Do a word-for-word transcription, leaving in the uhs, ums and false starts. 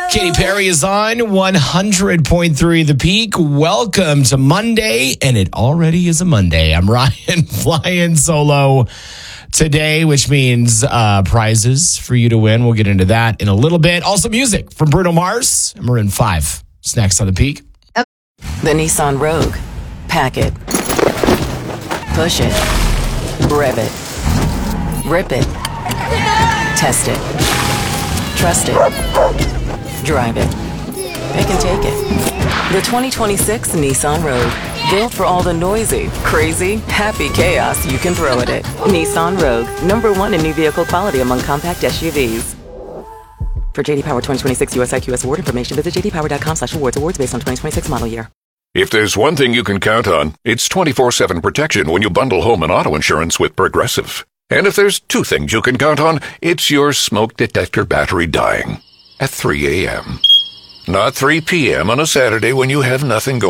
Katy Perry is on one hundred point three The Peak. Welcome to Monday, and it already is a Monday. I'm Ryan flying solo today, which means uh, prizes for you to win. We'll get into that in a little bit. Also music from Bruno Mars and Maroon five. Snacks on The Peak. The Nissan Rogue. Pack it. Push it. Rev it. Rip it. Test it. Trust it. Drive it. Pick and take it. The twenty twenty-six Nissan Rogue. Built for all the noisy, crazy, happy chaos you can throw at it. Nissan Rogue. Number one in new vehicle quality among compact S U Vs. For J D Power twenty twenty-six U S I Q S award information, visit j d power dot com slash awards. Awards based on twenty twenty-six model year. If there's one thing you can count on, it's twenty-four seven protection when you bundle home and auto insurance with Progressive. And if there's two things you can count on, it's your smoke detector battery dying at three a.m. Not three p.m. on a Saturday when you have nothing going on.